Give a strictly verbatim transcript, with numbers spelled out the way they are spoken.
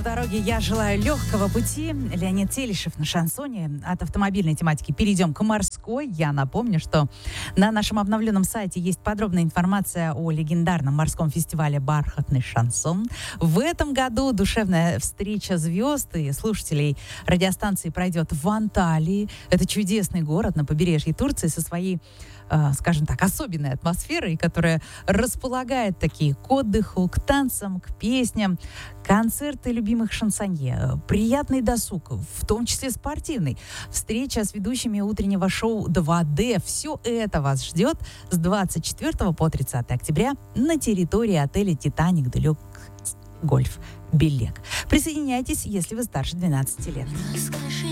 дороге. Я желаю легкого пути. Леонид Телешев на шансоне. От автомобильной тематики перейдем к морской. Я напомню, что на нашем обновленном сайте есть подробная информация о легендарном морском фестивале «Бархатный шансон». В этом году душевная встреча звезд и слушателей радиостанции пройдет в Анталии. Это чудесный город на побережье Турции со своей, э, скажем так, особенной атмосферой, которая располагает такие к отдыху, к танцам, к песням, концерты любимых шансонье, приятный досуг, в том числе спортивный, встреча с ведущими утреннего шоу два дэ. Все это вас ждет с двадцать четвёртого по тридцатое октября на территории отеля «Титаник Делюкс Гольф Белек». Присоединяйтесь, если вы старше двенадцати лет. Скажи